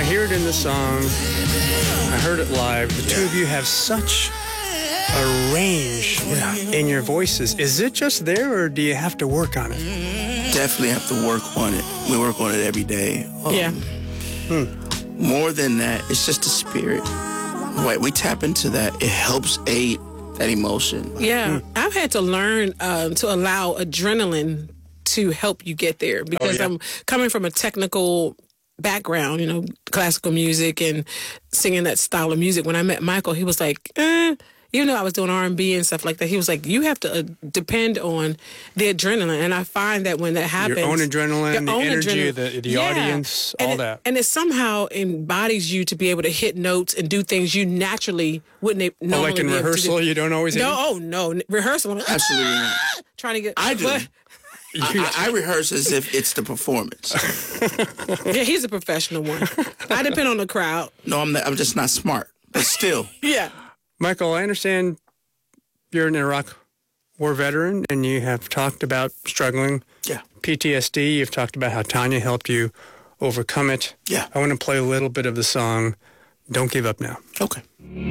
hear it in the song. I heard it live. The two of you have such a range in your voices. Is it just there, or do you have to work on it? Definitely have to work on it. We work on it every day. More than that, it's just the spirit. Right, we tap into that. It helps aid that emotion. Yeah, I've had to learn to allow adrenaline to help you get there because I'm coming from a technical background, classical music and singing that style of music. When I met Michael, he was like, even though I was doing R&B and stuff like that, he was like, you have to depend on the adrenaline. And I find that when that happens... Your own adrenaline, the energy, the audience, all that. And it somehow embodies you to be able to hit notes and do things you naturally wouldn't normally like in rehearsal, you don't always... No, rehearsal. Absolutely not. Trying to get... I do. I rehearse as if it's the performance. Yeah, he's a professional one. I depend on the crowd. No, I'm just not smart. But still. Yeah. Michael, I understand you're an Iraq War veteran, and you have talked about struggling. Yeah. PTSD. You've talked about how Tanya helped you overcome it. Yeah. I want to play a little bit of the song, Don't Give Up Now. Okay.